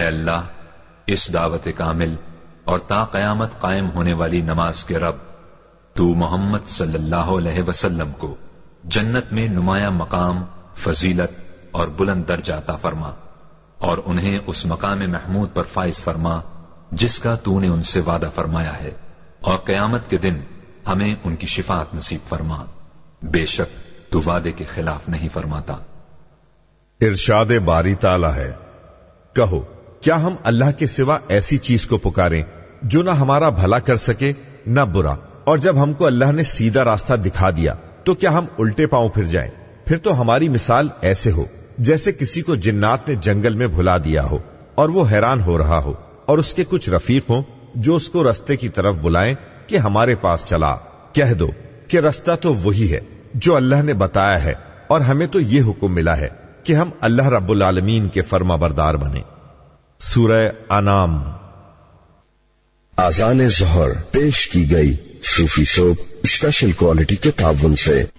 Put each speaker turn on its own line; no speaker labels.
اللہ، اس دعوت کامل اور تا قیامت قائم ہونے والی نماز کے رب، تو محمد صلی اللہ علیہ وسلم کو جنت میں نمایاں مقام، فضیلت اور بلند درجہ عطا فرما، اور انہیں اس مقام محمود پر فائز فرما جس کا تو نے ان سے وعدہ فرمایا ہے، اور قیامت کے دن ہمیں ان کی شفاعت نصیب فرما، بے شک تو وعدے کے خلاف نہیں فرماتا۔
ارشاد باری تعالی ہے، کہو کیا ہم اللہ کے سوا ایسی چیز کو پکاریں جو نہ ہمارا بھلا کر سکے نہ برا، اور جب ہم کو اللہ نے سیدھا راستہ دکھا دیا تو کیا ہم الٹے پاؤں پھر جائیں؟ پھر تو ہماری مثال ایسے ہو جیسے کسی کو جنات نے جنگل میں بھلا دیا ہو اور وہ حیران ہو رہا ہو، اور اس کے کچھ رفیق ہوں جو اس کو رستے کی طرف بلائیں کہ ہمارے پاس چلا۔ کہہ دو کہ رستہ تو وہی ہے جو اللہ نے بتایا ہے، اور ہمیں تو یہ حکم ملا ہے کہ ہم اللہ رب العالمین کے فرما بردار بنیں۔ سورہ انعام۔
آذان ظہر پیش کی گئی صوفی سوپ اسپیشل کوالٹی کے تعاون سے۔